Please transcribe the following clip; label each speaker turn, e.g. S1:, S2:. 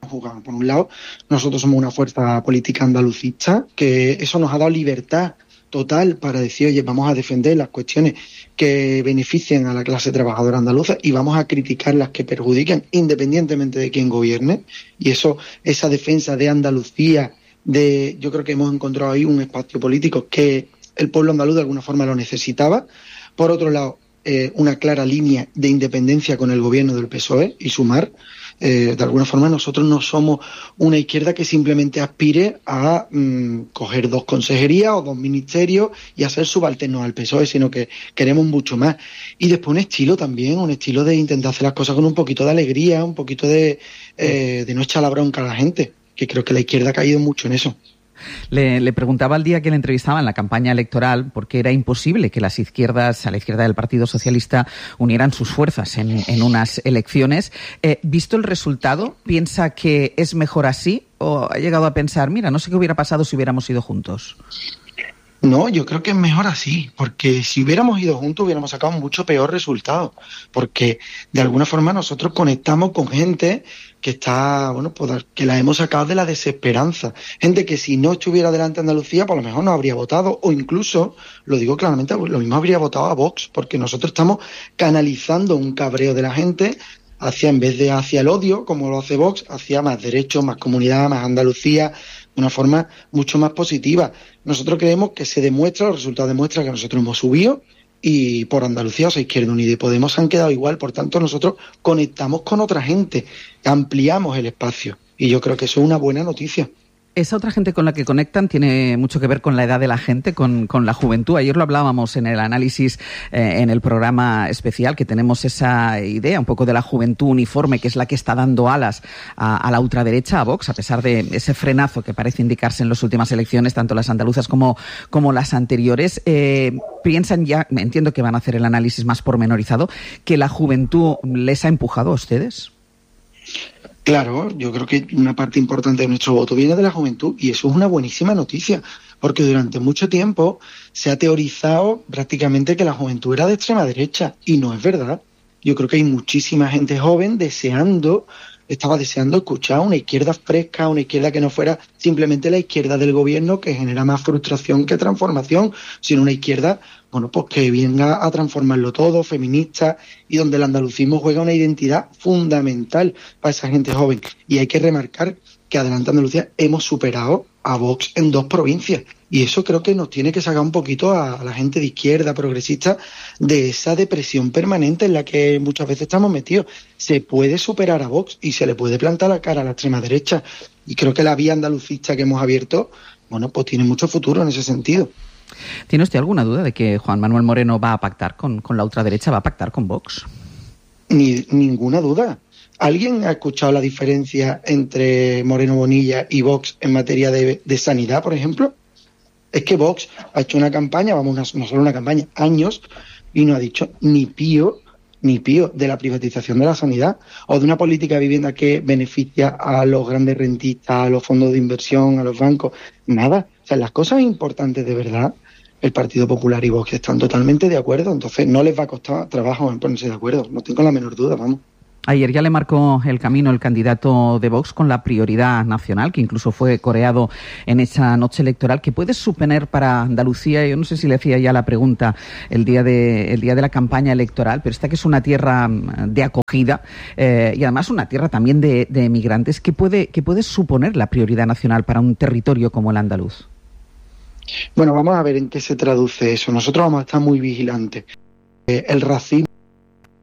S1: jugado. Por un lado, nosotros somos una fuerza política andalucista, que eso nos ha dado libertad total para decir, oye, vamos a defender las cuestiones que beneficien a la clase trabajadora andaluza y vamos a criticar las que perjudiquen, independientemente de quién gobierne. Y eso, esa defensa de Andalucía, yo creo que hemos encontrado ahí un espacio político que el pueblo andaluz de alguna forma lo necesitaba. Por otro lado, una clara línea de independencia con el gobierno del PSOE y Sumar. De alguna forma nosotros no somos una izquierda que simplemente aspire a coger 2 consejerías o 2 ministerios y a ser subalternos al PSOE, sino que queremos mucho más. Y después un estilo también, un estilo de intentar hacer las cosas con un poquito de alegría, un poquito de no echar la bronca a la gente, que creo que la izquierda ha caído mucho en eso.
S2: Le preguntaba al día que le entrevistaba en la campaña electoral por qué era imposible que las izquierdas, a la izquierda del Partido Socialista, unieran sus fuerzas en unas elecciones. Visto el resultado, ¿piensa que es mejor así o ha llegado a pensar, mira, no sé qué hubiera pasado si hubiéramos ido juntos?
S1: No, yo creo que es mejor así, porque si hubiéramos ido juntos hubiéramos sacado un mucho peor resultado, porque de alguna forma nosotros conectamos con gente que está, bueno, pues que la hemos sacado de la desesperanza, gente que si no estuviera delante de Andalucía, por lo mejor no habría votado, o incluso, lo digo claramente, lo mismo habría votado a Vox, porque nosotros estamos canalizando un cabreo de la gente en vez de hacia el odio, como lo hace Vox, hacia más derechos, más comunidad, más Andalucía, de una forma mucho más positiva. Nosotros creemos que se demuestra, los resultados demuestran que nosotros hemos subido y por Andalucía, o sea, Izquierda Unida y Podemos han quedado igual. Por tanto, nosotros conectamos con otra gente, ampliamos el espacio y yo creo que eso es una buena noticia.
S2: Esa otra gente con la que conectan tiene mucho que ver con la edad de la gente, con la juventud. Ayer lo hablábamos en el análisis, en el programa especial, que tenemos esa idea un poco de la juventud uniforme, que es la que está dando alas a la ultraderecha, a Vox, a pesar de ese frenazo que parece indicarse en las últimas elecciones, tanto las andaluzas como las anteriores. ¿Piensan ya, entiendo que van a hacer el análisis más pormenorizado, que la juventud les ha empujado a ustedes?
S1: Claro, yo creo que una parte importante de nuestro voto viene de la juventud y eso es una buenísima noticia, porque durante mucho tiempo se ha teorizado prácticamente que la juventud era de extrema derecha y no es verdad. Yo creo que hay muchísima gente joven estaba deseando escuchar una izquierda fresca, una izquierda que no fuera simplemente la izquierda del gobierno que genera más frustración que transformación, sino una izquierda, bueno, pues que venga a transformarlo todo, feminista, y donde el andalucismo juega una identidad fundamental para esa gente joven. Y hay que remarcar que Adelante Andalucía hemos superado a Vox en 2 provincias. Y eso creo que nos tiene que sacar un poquito a la gente de izquierda, progresista, de esa depresión permanente en la que muchas veces estamos metidos. Se puede superar a Vox y se le puede plantar la cara a la extrema derecha. Y creo que la vía andalucista que hemos abierto, bueno, pues tiene mucho futuro en ese sentido.
S2: ¿Tiene usted alguna duda de que Juan Manuel Moreno va a pactar con la ultraderecha, va a pactar con Vox?
S1: Ninguna duda. ¿Alguien ha escuchado la diferencia entre Moreno Bonilla y Vox en materia de sanidad, por ejemplo? Es que Vox ha hecho una campaña, no solo una campaña, años, y no ha dicho ni pío de la privatización de la sanidad o de una política de vivienda que beneficia a los grandes rentistas, a los fondos de inversión, a los bancos. Nada. O sea, las cosas importantes de verdad, el Partido Popular y Vox están totalmente de acuerdo, entonces no les va a costar trabajo en ponerse de acuerdo, no tengo la menor duda, vamos.
S2: Ayer ya le marcó el camino el candidato de Vox con la prioridad nacional, que incluso fue coreado en esa noche electoral. ¿Qué puede suponer para Andalucía? Yo no sé si le hacía ya la pregunta el día de la campaña electoral, pero esta que es una tierra de acogida y además una tierra también de emigrantes. ¿Qué puede suponer la prioridad nacional para un territorio como el andaluz?
S1: Bueno, vamos a ver en qué se traduce eso. Nosotros vamos a estar muy vigilantes. El racismo